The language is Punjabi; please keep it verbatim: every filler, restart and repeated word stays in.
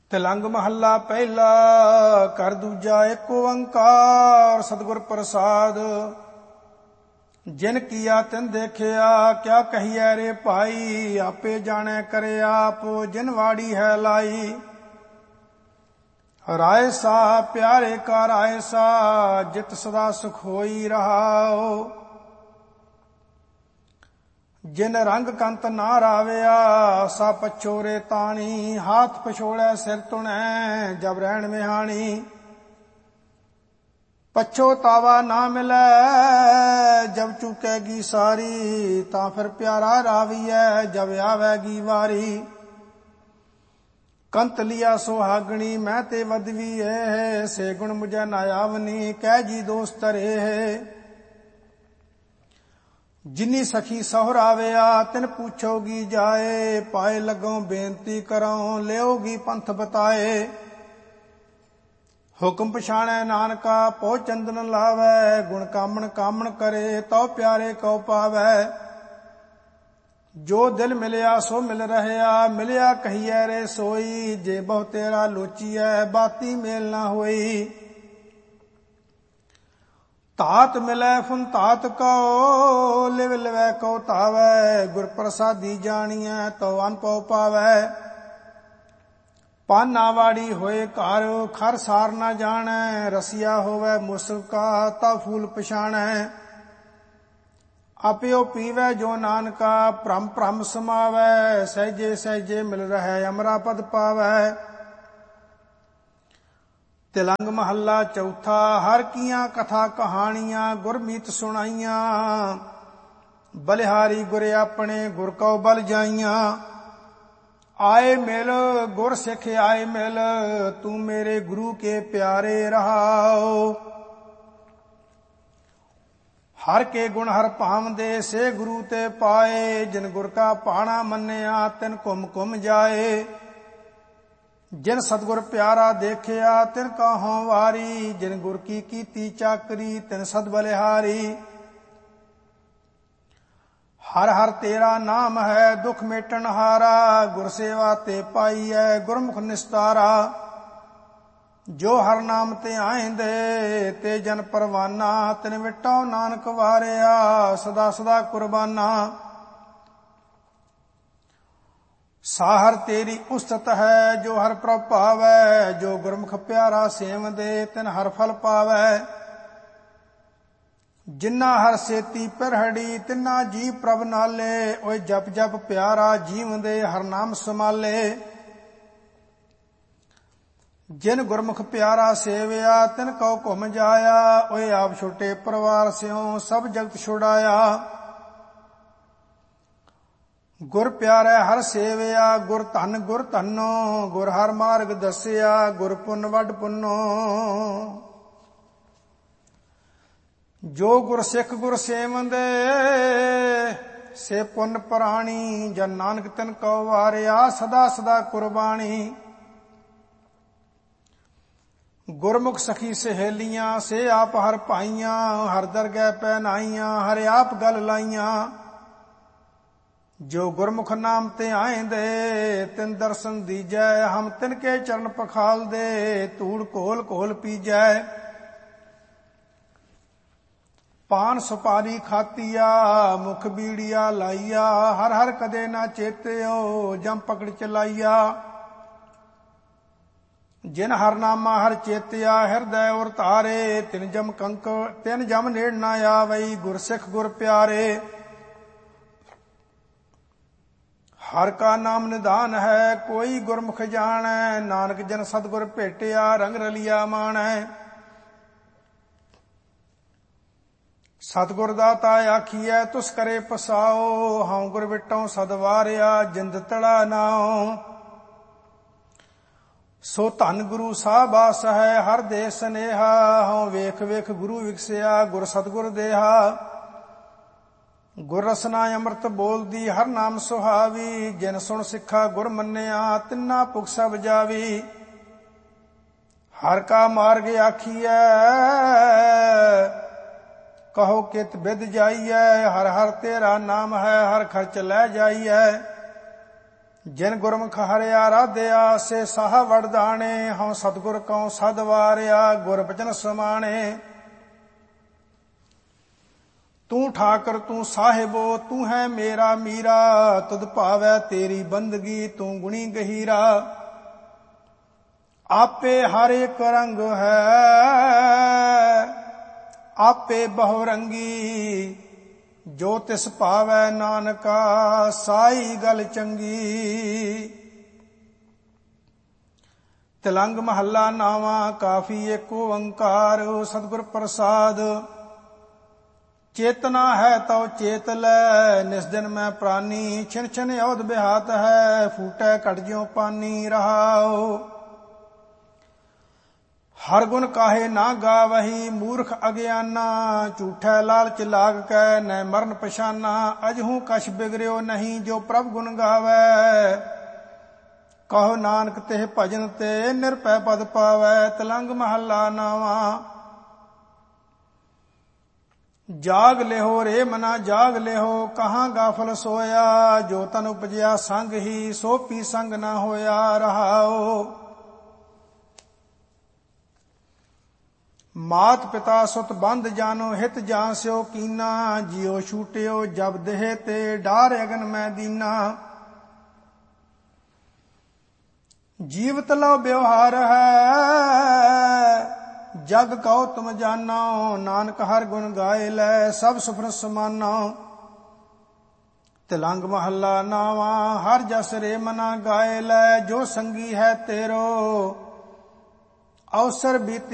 ਤਿਲੰਗ ਮਹੱਲਾ ਪਹਿਲਾ। ਕਰ ਦੂਜਾ ਏਕ ਓੰਕਾਰ ਸਤਿਗੁਰ ਪ੍ਰਸਾਦ। ਜਿਨ ਕੀਆ ਤਿਨ ਦੇਖਿਆ ਕਿਆ ਕਹੀਐ ਰੇ ਭਾਈ। ਆਪੇ ਜਾਣੈ ਕਰੇ ਆਪ ਜਿਨ ਵਾੜੀ ਹੈ ਲਾਈ। ਰਾਏ ਸਾ ਪਿਆਰੇ ਕਾ ਰਾਏ ਸਾ ਜਿਤ ਸਦਾ ਸੁਖ ਹੋਈ ਰਹਾਓ। ਜਿਨ ਰੰਗ ਕੰਤ ਨਾ ਰਾਵਿਆ ਸਾ ਪਛੋਰੇ ਤਾਣੀ। ਹਾਥ ਪਛੋੜੈ ਸਿਰ ਤੁਣੈ ਜਬ ਰਹਿਣ ਵਿਹਾਣੀ। ਪਛੋਤਾਵਾ ਨਾ ਮਿਲੈ ਜਬ ਚੁਕੈਗੀ ਸਾਰੀ। ਤਾਂ ਫਿਰ ਪਿਆਰਾ ਰਾਵੀਐ ਜਬ ਆਵੈਗੀ ਵਾਰੀ। ਕੰਤ ਲਿਆ ਸੁਹਾਗਣੀ ਮੈਂ ਤੇ ਵਦਵੀ ਏ। ਸੇ ਗੁਣ ਮੁਝੈ ਨਾ ਆਵਨੀ ਕਹਿ ਜੀ ਦੋਸਤ ਰੇ। ਜਿਨੀ ਸਖੀ ਸਹੁਰਾਵਿਆ ਤਿਨ ਪੁੱਛੋਗੀ ਜਾਏ। ਪਾਏ ਲੱਗੋਂ ਬੇਨਤੀ ਕਰਾਂ ਲਿਓਗੀ ਪੰਥ ਬਤਾਏ। ਹੁਕਮ ਪਛਾਣੈ ਨਾਨਕਾ ਪਹੁ ਚੰਦਨ ਲਾਵੈ। ਗੁਣ ਕਾਮਣ ਕਾਮਣ ਕਰੇ ਤਉ ਪਿਆਰੇ ਕਉ ਪਾਵੈ। ਜੋ ਦਿਲ ਮਿਲਿਆ ਸੋ ਮਿਲ ਰਹਿਆ ਮਿਲਿਆ ਕਹੀਐ ਰੇ ਸੋਈ। ਜੇ ਬਹੁ ਤੇਰਾ ਲੋਚੀਐ ਬਾਤੀ ਮੇਲ ਨਾ ਹੋਈ। ਧਾਤ ਮਿਲੈ ਫੁਨ ਧਾਤ ਕਉ ਲਿਵ ਲਿਵੈ ਕਉ ਧਾਵੈ। ਗੁਰ ਪ੍ਰਸਾਦੀ ਜਾਣੀਐ ਤਉ ਅਨਭਉ ਪਾਵੈ। ਪਾਨਾ ਵਾੜੀ ਹੋਏ ਘਰ ਖਰ ਸਾਰ ਨਾ ਜਾਣੈ। ਰਸੀਆ ਹੋਵੈ ਮੁਸਕਾ ਤਾ ਫੂਲ ਪਛਾਣੈ। ਆਪਿਓ ਪੀਵੈ ਜੋ ਨਾਨਕਾ ਭ੍ਰਮ ਭ੍ਰਮ ਸਮਾਵੈ। ਸਹਿਜੇ ਸਹਿਜੇ ਮਿਲ ਰਹਿ ਅਮਰਾ ਪਦ ਪਾਵੈ। ਤਿਲੰਗ ਮਹੱਲਾ ਚੌਥਾ। ਹਰ ਕੀਆਂ ਕਥਾ ਕਹਾਣੀਆਂ ਗੁਰਮੀਤ ਸੁਣਾਈਆਂ। ਬਲਿਹਾਰੀ ਗੁਰ ਆਪਣੇ ਗੁਰ ਕਉ ਬਲ ਜਾਈਆਂ। ਆਏ ਮਿਲ ਗੁਰ ਸਿੱਖ ਆਏ ਮਿਲ ਤੂੰ ਮੇਰੇ ਗੁਰੂ ਕੇ ਪਿਆਰੇ ਰਹਾਓ। ਹਰ ਕੇ ਗੁਣ ਹਰ ਭਾਵਦੇ ਸੇ ਗੁਰੂ ਤੇ ਪਾਏ। ਜਿਨ ਗੁਰ ਕਾ ਭਾਣਾ ਮੰਨਿਆ ਤਿਨ ਘੁਮ ਘੁਮ ਜਾਏ। ਜਿਨ ਸਤਿਗੁਰ ਪਿਆਰਾ ਦੇਖਿਆ ਤਿਨ ਕਹੋਂ ਵਾਰੀ। ਜਿਨ ਗੁਰ ਕੀ ਕੀਤੀ ਚਾਕਰੀ ਤਿਨ ਸਦ ਬਲਿਹਾਰੀ। ਹਰ ਹਰ ਤੇਰਾ ਨਾਮ ਹੈ ਦੁਖ ਮੇਟਣ ਹਾਰਾ। ਗੁਰ ਸੇਵਾ ਤੇ ਪਾਈਐ ਗੁਰਮੁਖ ਨਿਸਤਾਰਾ। ਜੋ ਹਰ ਨਾਮ ਤੇ ਆਇਂਦੇ ਤੇ ਜਨ ਪਰਵਾਨਾ। ਤਿਨ ਵਿਟੋ ਨਾਨਕ ਵਾਰਿਆ ਸਦਾ ਸਦਾ ਕੁਰਬਾਨਾ। ਸਾਹਰ ਤੇਰੀ ਉਸਤਤ ਹੈ ਜੋ ਹਰ ਪ੍ਰਭ ਭਾਵੈ। ਜੋ ਗੁਰਮੁਖ ਪਿਆਰਾ ਸੇਵਦੇ ਤਿਨ ਹਰ ਫਲ ਪਾਵੈ। ਜਿਨਾ ਹਰ ਸੇਤੀ ਪਿਰਹੜੀ ਤਿਨਾ ਜੀ ਪ੍ਰਭ ਨਾਲੇ। ਓਏ ਜਪ ਜਪ ਪਿਆਰਾ ਜੀਵਦੇ ਹਰ ਨਾਮ ਸਮਾਲੇ। ਜਿਨ ਗੁਰਮੁਖ ਪਿਆਰਾ ਸੇਵਿਆ ਤਿਨ ਕਉ ਘੁਮ ਜਾਇਆ। ਓਏ ਆਪ ਛੋਟੇ ਪਰਿਵਾਰ ਸਿਓ ਸਭ ਜਗਤ ਛੁਡਾਇਆ। ਗੁਰ ਪਿਆਰੇ ਹਰ ਸੇਵਿਆ ਗੁਰ ਧਨ ਗੁਰ ਧਨੋ। ਗੁਰ ਹਰ ਮਾਰਗ ਦੱਸਿਆ ਗੁਰ ਪੁੰਨ ਵੱਡ ਪੁੰਨੋ। ਜੋ ਗੁਰ ਸਿੱਖ ਗੁਰ ਸੇਵੰਦੇ ਸੇ ਪੁੰਨ ਪ੍ਰਾਣੀ। ਜਨ ਨਾਨਕ ਤਿਨ ਕਉ ਵਾਰਿਆ ਸਦਾ ਸਦਾ ਕੁਰਬਾਣੀ। ਗੁਰਮੁਖ ਸਖੀ ਸਹੇਲੀਆਂ ਸੇ ਆਪ ਹਰ ਭਾਈਆਂ। ਹਰ ਦਰਗਹਿ ਪਹਿਨਾਈਆਂ ਹਰ ਆਪ ਗਲ ਲਾਈਆਂ। ਜੋ ਗੁਰਮੁਖ ਨਾਮ ਤੇ ਆਇਂਦੇ ਤਿਨ ਦਰਸ਼ਨ ਦੀਜੈ। ਹਮ ਤਿਨ ਕੇ ਚਰਨ ਪਖਾਲਦੇ ਧੂੜ ਘੋਲ ਘੋਲ ਪੀਜੈ। ਪਾਨ ਸੁਪਾਰੀ ਖਾਤੀਆ ਮੁਖ ਬੀੜੀਆ ਲਾਈਆ। ਹਰ ਹਰ ਕਦੇ ਨਾ ਚੇਤਿਓ ਜਮ ਪਕੜ ਚਲਾਈਆ। ਜਿਨ ਹਰ ਨਾਮਾ ਹਰ ਚੇਤਿਆ ਹਿਰਦੈ ਉਰ ਧਾਰੇ। ਤਿਨ ਜਮ ਕੰਕ ਤਿਨ ਜਮ ਨੇੜ ਨਾ ਆਵਈ ਗੁਰ ਸਿੱਖ ਗੁਰ ਪਿਆਰੇ। ਹਰ ਕਾ ਨਾਮ ਨਿਧਾਨ ਹੈ ਕੋਈ ਗੁਰਮੁਖ ਜਾਣੈ। ਨਾਨਕ ਜਨ ਸਤਿਗੁਰ ਭੇਟਿਆ ਰੰਗ ਰਲਿਆ ਮਾਣੈ। ਸਤਿਗੁਰ ਦਾਤਾ ਆਖੀਐ ਤੁਸ ਕਰੇ ਪਸਾਓ। ਹਉ ਗੁਰ ਵਿਟੋਂ ਸਦ ਵਾਰਿਆ ਜਿੰਦ ਤੜਾ ਨਾਉ। ਸੋ ਧੰਨ ਗੁਰੂ ਸਾਹਿਬਾਸ ਹੈ ਹਰ ਦੇ ਸਨੇਹਾ। ਹਉ ਵੇਖ ਵੇਖ ਗੁਰੂ ਵਿਗਸਿਆ ਗੁਰ ਸਤਿਗੁਰ ਦੇਹਾ। ਗੁਰ ਰਸਨਾ ਅੰਮ੍ਰਿਤ ਬੋਲਦੀ ਹਰ ਨਾਮ ਸੁਹਾਵੀ। ਜਿਨ ਸੁਣ ਸਿੱਖਾ ਗੁਰ ਮੰਨਿਆ ਤਿੰਨਾ ਭੁਖ ਸਭ ਜਾਵੀ। ਹਰ ਕਾ ਮਾਰਗ ਆਖੀਐ ਕਹੋ ਕਿਤ ਬਿਦ ਜਾਈਐ। ਹਰ ਹਰ ਤੇਰਾ ਨਾਮ ਹੈ ਹਰ ਖਰਚ ਲੈ ਜਾਈਐ। ਜਿਨ ਗੁਰਮੁਖ ਹਰਿਆ ਰਾਧਿਆ, ਸੇ ਸਾਹ ਵਡਦਾਣੇ। ਹਉ ਸਤਿਗੁਰ ਕਉ ਸਦ ਵਾਰਿਆ, ਗੁਰ ਬਚਨ ਸਮਾਣੇ। ਤੂੰ ਠਾਕਰ ਤੂੰ ਸਾਹਿਬੋ, ਤੂੰ ਹੈ ਮੇਰਾ ਮੀਰਾ। ਤੁਧ ਭਾਵੈ ਤੇਰੀ ਬੰਦਗੀ, ਤੂੰ ਗੁਣੀ ਗਹੀਰਾ। ਆਪੇ ਹਰ ਇੱਕ ਰੰਗ ਹੈ, ਆਪੇ ਬਹੁ ਰੰਗੀ। ਜੋ ਤਿਸ ਭਾਵੈ ਨਾਨਕਾ, ਸਾਈ ਗਲ ਚੰਗੀ। ਤਿਲੰਗ ਮਹੱਲਾ ਨਾਵਾਂ, ਕਾਫੀ ਏਕ ਓੰਕਾਰ। ਸਤਿਗੁਰ ਪ੍ਰਸਾਦ ਚੇਤਨਾ ਹੈ ਤਉ ਚੇਤ ਲੈ, ਨਿਸ ਦਿਨ ਮੈਂ ਪ੍ਰਾਨੀ। ਛਿਨ ਛਿਨ ਅਵਧ ਬਿਹਾਤ ਹੈ, ਫੂਟੈ ਘਟ ਜਿਉ ਪਾਨੀ। ਰਹਾਉ ਹਰ ਗੁਣ ਕਾਹੇ ਨਾ ਗਾਵਹੀ, ਮੂਰਖ ਅਗਿਆਨਾ। ਝੂਠੈ ਲਾਲਚ ਲਾਗ ਕੈ, ਨੈ ਮਰਨ ਪਛਾਨਾ। ਅਜਹੂ ਕਛ ਬਿਗੜਿਓ ਨਹੀਂ, ਜੋ ਪ੍ਰਭ ਗੁਣ ਗਾਵੈ। ਕਹੋ ਨਾਨਕ ਤਿਹ ਭਜਨ ਤੇ, ਨਿਰਭੈ ਪਦ ਪਾਵੈ। ਤਿਲੰਗ ਮਹੱਲਾ ਨਾਵਾਂ, ਜਾਗ ਲਿਹੋ ਰੇ ਮਨਾ ਜਾਗ ਲਿਹੋ, ਕਹਾਂ ਗਾਫਲ ਸੋਇਆ। ਜੋ ਤਨ ਉਪਜਿਆ ਸੰਗ ਹੀ, ਸੋ ਪੀ ਸੰਗ ਨਾ ਹੋਇਆ। ਰਹਾਉ ਮਾਤ ਪਿਤਾ ਸੁਤ ਬੰਧ ਜਾਨੋ, ਹਿਤ ਜਾਂ ਸਿਓ ਕੀਨਾ। ਜਿਉ ਛੂਟਿਓ ਜਬ ਦੇਹ ਤੇ, ਡਾਰ ਅਗਨ ਮੈਂ ਦੀਨਾ। ਜੀਵਤ ਲਉ ਬਿਵਹਾਰ ਹੈ, ਜਗ ਕਉ ਤੁਮ ਜਾਨੋ। ਨਾਨਕ ਹਰ ਗੁਣ ਗਾਏ ਲੈ, ਸਭ ਸੁਫਨ ਸਮਾਨੋ। ਤਿਲੰਗ ਮਹੱਲਾ ਨਾਵਾਂ, ਹਰ ਜਸ ਰੇ ਮਨਾ ਗਾਏ ਲੈ। ਜੋ ਸੰਗੀ ਹੈ ਤੇਰੋ, ਅਵਸਰ ਬੀਤੇ